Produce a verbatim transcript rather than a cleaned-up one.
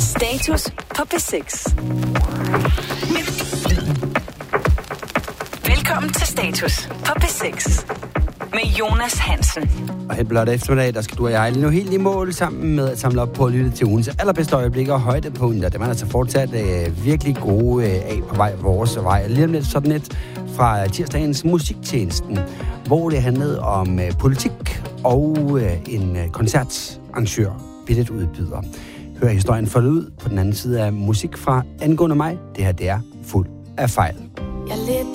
Status på P seks. Velkommen til Status på P seks med Jonas Hansen. Og helt blot eftermiddag, der skal du og jeg lige nu helt i mål sammen med at samle op på at lytte til ugens allerbedste øjeblikker og højdepunkter. Det var altså fortsat øh, virkelig gode øh, af på vej vores vej. Lige om lidt sådan et fra tirsdagens musiktjenesten, hvor det handlede om øh, politik og øh, en øh, koncertarrangør, billetudbyder. Hør historien foldet ud på den anden side af musik fra Angående mig. Det her, det er fuld af fejl. Jeg